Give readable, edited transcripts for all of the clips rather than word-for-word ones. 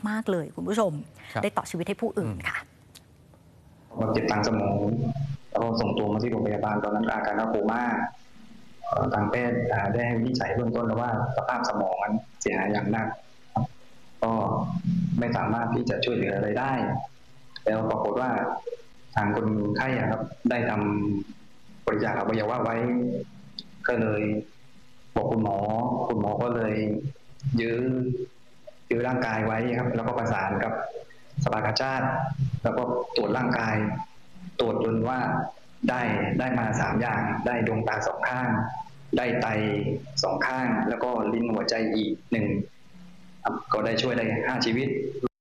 มากๆเลยคุณผู้ชมได้ต่อชีวิตให้ผู้อื่นค่ะเจ็บทางสมองแล้วก็ส่งตัวมาที่โรงพยาบาลตอนนั้นอาการโคม่าทางแพทย์ได้ให้วินิจฉัยเบื้องต้นแล้วว่าสภาพสมองมันเสียหายอย่างหนักก็ไม่สามารถที่จะช่วยเหลืออะไรได้แล้วปรากฏว่าทางคนไข้ครับได้ทำบริจาคอวัยวะไว้ก็เลยบอกคุณหมอก็เลยยื้อร่างกายไว้ครับแล้วก็ประสานกับสภากาชาดแล้วก็ตรวจร่างกายตรวจจนว่าได้มา3อย่างได้ดวงตา2ข้างได้ไต2ข้างแล้วก็ลิ้นหัวใจอีก1ก็ได้ช่วยได้5ชีวิต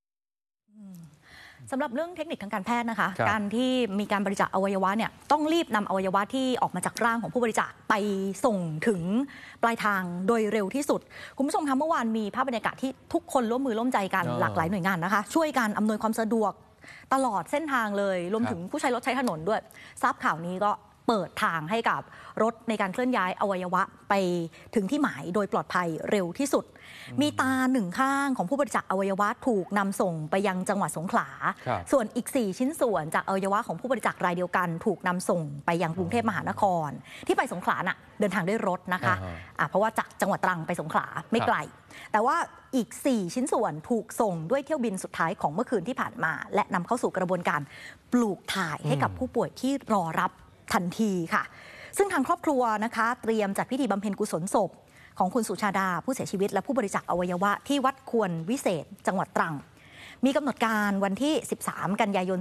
สำหรับเรื่องเทคนิคทางการแพทย์นะคะการที่มีการบริจาคอวัยวะเนี่ยต้องรีบนำอวัยวะที่ออกมาจากร่างของผู้บริจาคไปส่งถึงปลายทางโดยเร็วที่สุดคุณผู้ชมคะเมื่อวานมีภาพบรรยากาศที่ทุกคนร่วมมือร่วมใจกันหลากหลายหน่วยงานนะคะช่วยกันอำนวยความสะดวกตลอดเส้นทางเลยรวมถึงผู้ใช้รถใช้ถนนด้วยทราบข่าวนี้ก็เปิดทางให้กับรถในการเคลื่อนย้ายอวัยวะไปถึงที่หมายโดยปลอดภัยเร็วที่สุดมีตา1ข้างของผู้บริจาคอวัยวะถูกนำส่งไปยังจังหวัดสงขลาส่วนอีก4ชิ้นส่วนจากอวัยวะของผู้บริจาครายเดียวกันถูกนำส่งไปยังกรุงเทพมหานครที่ไปสงขลาน่ะเดินทางด้วยรถนะคะเพราะว่าจากจังหวัดตรังไปสงขลาไม่ไกลแต่ว่าอีก4ชิ้นส่วนถูกส่งด้วยเที่ยวบินสุดท้ายของเมื่อคืนที่ผ่านมาและนำเข้าสู่กระบวนการปลูกถ่ายให้กับผู้ป่วยที่รอรับทันทีค่ะซึ่งทางครอบครัวนะคะเตรียมจัดพิธีบำเพ็ญกุศลศพของคุณสุชาดาผู้เสียชีวิตและผู้บริจาคอวัยวะที่วัดควรวิเศษจังหวัดตรังมีกำหนดการวันที่13กันยายน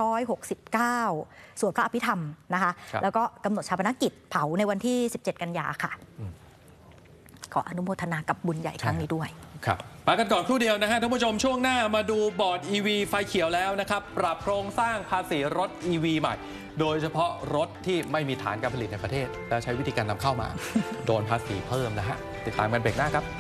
2569สวดพระอภิธรรมนะคะแล้วก็กำหนดชาปนกิจเผาในวันที่17กันยาค่ะขออนุโมทนากับบุญใหญ่ครั้งนี้ด้วยครับไปกันก่อนครู่เดียวนะฮะท่านผู้ชมช่วงหน้ามาดูบอร์ด EV ไฟเขียวแล้วนะครับปรับโครงสร้างภาษีรถ EV ใหม่โดยเฉพาะรถที่ไม่มีฐานการผลิตในประเทศแล้วใช้วิธีการนำเข้ามาโดนภาษีเพิ่มนะฮะติดตามกันเบรกหน้าครับ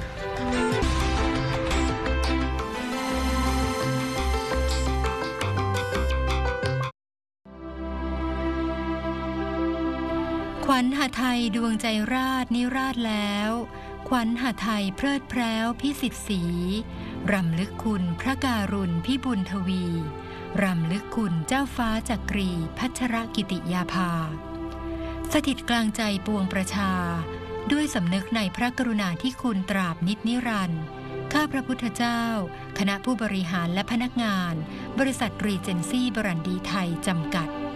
ขวัญหไทยดวงใจราชนิราชแล้วขวัญหไทยเพลิดเพล้วพิสิทธิ์ศรีรำลึกคุณพระการุณพิบุญทวีรำลึกคุณเจ้าฟ้าจักรีพัชรกิติยาภาสถิตกลางใจปวงประชาด้วยสำนึกในพระกรุณาธิคุณตราบนิจนิรันดร์ข้าพระพุทธเจ้าคณะผู้บริหารและพนักงานบริษัทรีเจนซี่บรันดีไทยจำกัด